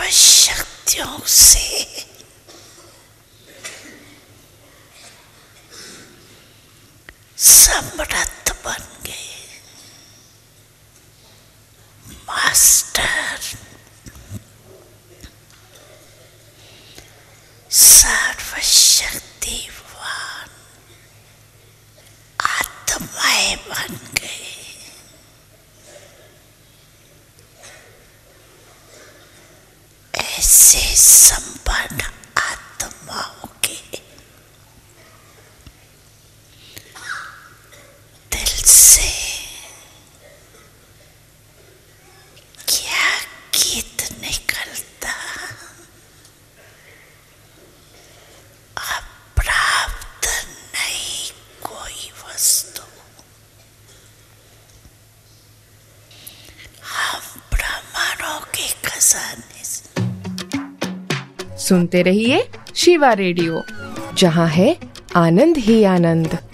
शक्तियों से समर्थ बन गए। मास्टर सर्वशक्तिवान आत्माएं बन गए। ऐसे संपन्न आत्माओं के दिल से क्या गीत निकलता, अप्राप्त नहीं कोई वस्तु। हम ब्रह्मांडों के खजाने से। सुनते रहिए शिवा रेडियो, जहां है आनंद ही आनंद।